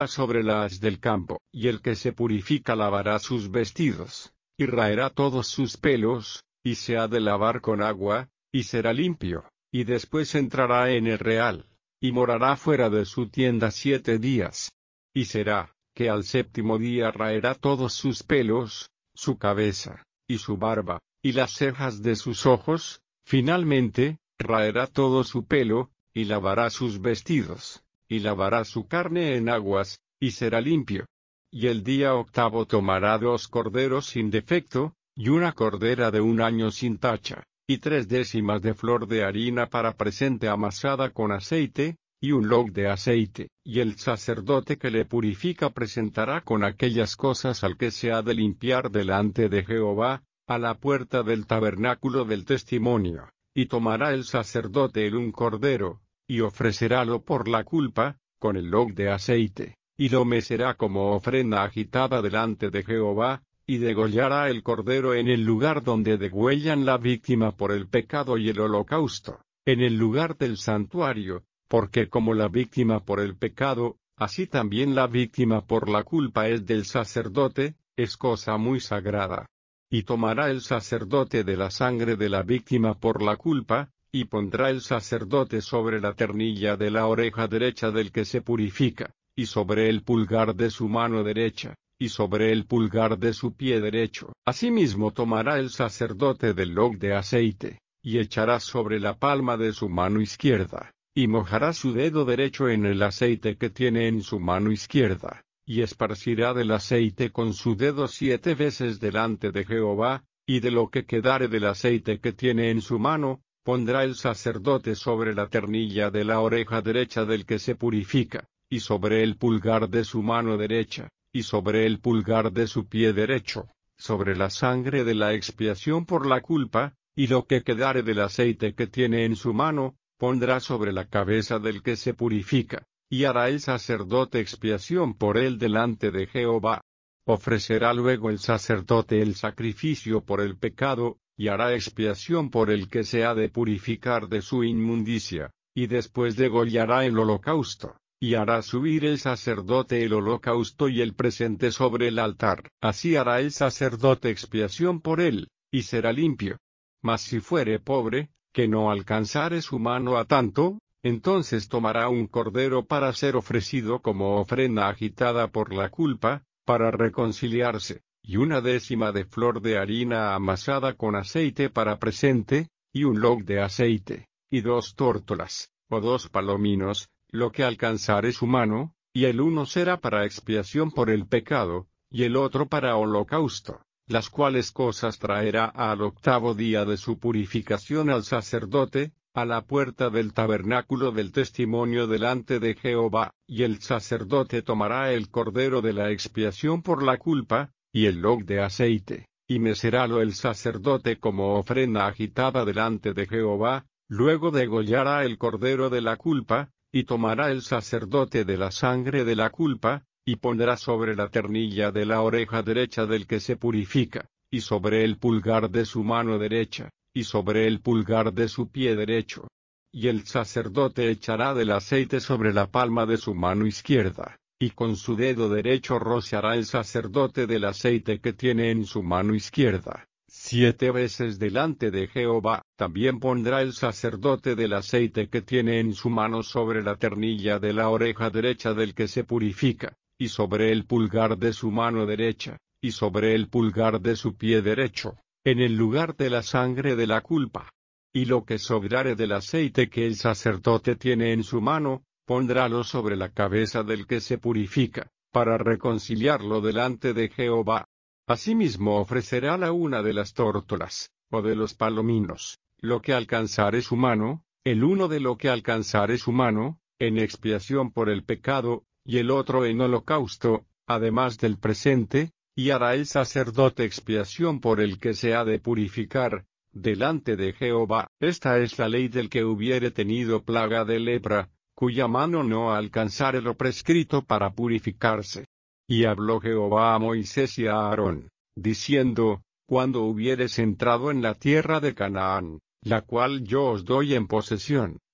sobre la haz del campo, y el que se purifica lavará sus vestidos, y raerá todos sus pelos, y se ha de lavar con agua, y será limpio, y después entrará en el real, y morará fuera de su tienda 7 días. Y será, que al séptimo día raerá todos sus pelos, su cabeza, y su barba, y las cejas de sus ojos, finalmente, raerá todo su pelo, y lavará sus vestidos, y lavará su carne en aguas, y será limpio. Y el día octavo tomará 2 corderos sin defecto, y una cordera de 1 año sin tacha, y 3 décimas de flor de harina para presente amasada con aceite, y un log de aceite, y el sacerdote que le purifica presentará con aquellas cosas al que se ha de limpiar delante de Jehová, a la puerta del tabernáculo del testimonio, y tomará el sacerdote un cordero, y ofrecerálo por la culpa, con el log de aceite, y lo mecerá como ofrenda agitada delante de Jehová, y degollará el cordero en el lugar donde degüellan la víctima por el pecado y el holocausto, en el lugar del santuario, porque como la víctima por el pecado, así también la víctima por la culpa es del sacerdote, es cosa muy sagrada. Y tomará el sacerdote de la sangre de la víctima por la culpa, y pondrá el sacerdote sobre la ternilla de la oreja derecha del que se purifica, y sobre el pulgar de su mano derecha, y sobre el pulgar de su pie derecho. Asimismo tomará el sacerdote del log de aceite, y echará sobre la palma de su mano izquierda, y mojará su dedo derecho en el aceite que tiene en su mano izquierda, y esparcirá del aceite con su dedo 7 veces delante de Jehová, y de lo que quedare del aceite que tiene en su mano, pondrá el sacerdote sobre la ternilla de la oreja derecha del que se purifica, y sobre el pulgar de su mano derecha, y sobre el pulgar de su pie derecho, sobre la sangre de la expiación por la culpa, y lo que quedare del aceite que tiene en su mano, pondrá sobre la cabeza del que se purifica, y hará el sacerdote expiación por él delante de Jehová. Ofrecerá luego el sacerdote el sacrificio por el pecado, y hará expiación por el que se ha de purificar de su inmundicia, y después degollará el holocausto, y hará subir el sacerdote el holocausto y el presente sobre el altar. Así hará el sacerdote expiación por él, y será limpio. Mas si fuere pobre, que no alcanzare su mano a tanto, entonces tomará un cordero para ser ofrecido como ofrenda agitada por la culpa, para reconciliarse, y 1 décima de flor de harina amasada con aceite para presente, y un log de aceite, y 2 tórtolas, o 2 palominos, lo que alcanzare su mano, y el uno será para expiación por el pecado, y el otro para holocausto, las cuales cosas traerá al octavo día de su purificación al sacerdote, a la puerta del tabernáculo del testimonio delante de Jehová, y el sacerdote tomará el cordero de la expiación por la culpa, y el log de aceite, y mecerálo el sacerdote como ofrenda agitada delante de Jehová, luego degollará el cordero de la culpa, y tomará el sacerdote de la sangre de la culpa, y pondrá sobre la ternilla de la oreja derecha del que se purifica, y sobre el pulgar de su mano derecha, y sobre el pulgar de su pie derecho. Y el sacerdote echará del aceite sobre la palma de su mano izquierda, y con su dedo derecho rociará el sacerdote del aceite que tiene en su mano izquierda, 7 veces delante de Jehová. También pondrá el sacerdote del aceite que tiene en su mano sobre la ternilla de la oreja derecha del que se purifica, y sobre el pulgar de su mano derecha, y sobre el pulgar de su pie derecho, en el lugar de la sangre de la culpa. Y lo que sobrare del aceite que el sacerdote tiene en su mano, pondrálo sobre la cabeza del que se purifica, para reconciliarlo delante de Jehová. Asimismo ofrecerá la una de las tórtolas, o de los palominos, lo que alcanzare su mano, el uno de lo que alcanzare su mano, en expiación por el pecado, y el otro en holocausto, además del presente, y hará el sacerdote expiación por el que se ha de purificar, delante de Jehová. Esta es la ley del que hubiere tenido plaga de lepra, cuya mano no alcanzare lo prescrito para purificarse. Y habló Jehová a Moisés y a Aarón, diciendo, cuando hubieres entrado en la tierra de Canaán, la cual yo os doy en posesión,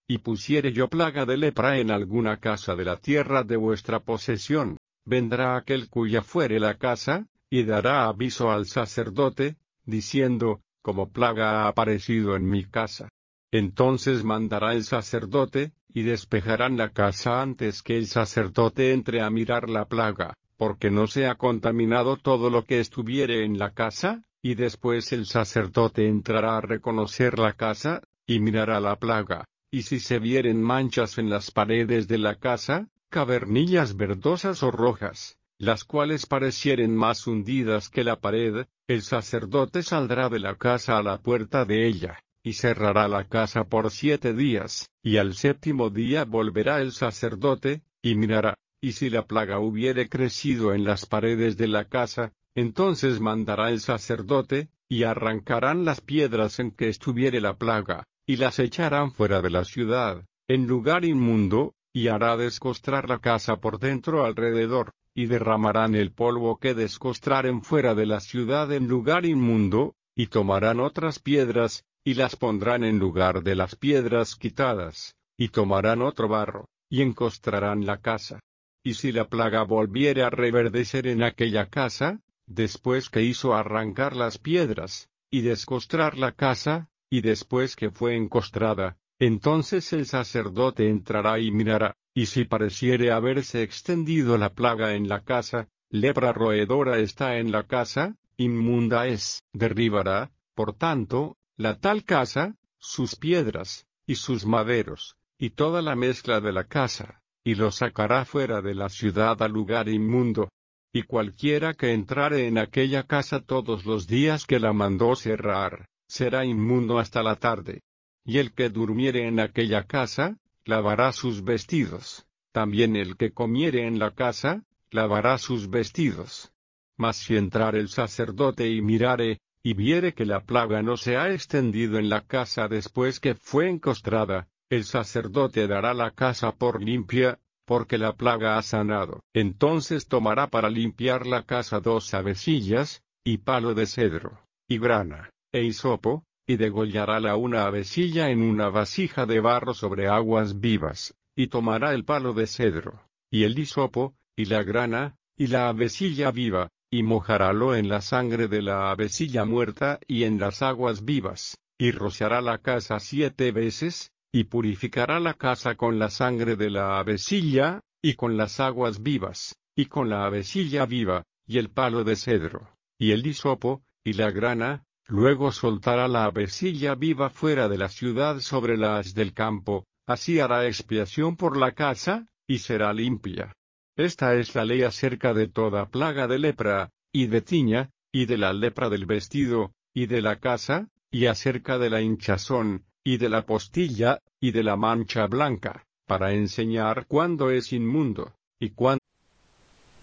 y pusiere yo plaga de lepra en alguna casa de la tierra de vuestra posesión, vendrá aquel cuya fuere la casa, y dará aviso al sacerdote, diciendo, como plaga ha aparecido en mi casa. Entonces mandará el sacerdote, y despejarán la casa antes que el sacerdote entre a mirar la plaga, porque no sea contaminado todo lo que estuviere en la casa, y después el sacerdote entrará a reconocer la casa, y mirará la plaga, y si se vieren manchas en las paredes de la casa, cavernillas verdosas o rojas, las cuales parecieren más hundidas que la pared, el sacerdote saldrá de la casa a la puerta de ella, y cerrará la casa por 7 días, y al 7º día volverá el sacerdote, y mirará, y si la plaga hubiere crecido en las paredes de la casa, entonces mandará el sacerdote, y arrancarán las piedras en que estuviere la plaga, y las echarán fuera de la ciudad, en lugar inmundo, y hará descostrar la casa por dentro alrededor, y derramarán el polvo que descostraren fuera de la ciudad en lugar inmundo, y tomarán otras piedras, y las pondrán en lugar de las piedras quitadas, y tomarán otro barro, y encostrarán la casa. Y si la plaga volviere a reverdecer en aquella casa, después que hizo arrancar las piedras, y descostrar la casa, y después que fue encostrada, entonces el sacerdote entrará y mirará, y si pareciere haberse extendido la plaga en la casa, lepra roedora está en la casa, inmunda es, derribará, por tanto, la tal casa, sus piedras, y sus maderos, y toda la mezcla de la casa, y lo sacará fuera de la ciudad al lugar inmundo. Y cualquiera que entrare en aquella casa todos los días que la mandó cerrar, será inmundo hasta la tarde. Y el que durmiere en aquella casa, lavará sus vestidos. También el que comiere en la casa, lavará sus vestidos. Mas si entrare el sacerdote y mirare, y viere que la plaga no se ha extendido en la casa después que fue encostrada, el sacerdote dará la casa por limpia, porque la plaga ha sanado. Entonces tomará para limpiar la casa 2 avecillas, y palo de cedro, y grana, e hisopo, y degollará la una avecilla en una vasija de barro sobre aguas vivas, y tomará el palo de cedro, y el hisopo, y la grana, y la avecilla viva, y mojarálo en la sangre de la avecilla muerta y en las aguas vivas, y rociará la casa 7 veces, y purificará la casa con la sangre de la avecilla, y con las aguas vivas, y con la avecilla viva, y el palo de cedro, y el hisopo, y la grana. Luego soltará la avecilla viva fuera de la ciudad sobre la haz del campo, así hará expiación por la casa, y será limpia. Esta es la ley acerca de toda plaga de lepra, y de tiña, y de la lepra del vestido, y de la casa, y acerca de la hinchazón, y de la postilla, y de la mancha blanca, para enseñar cuándo es inmundo, y cuándo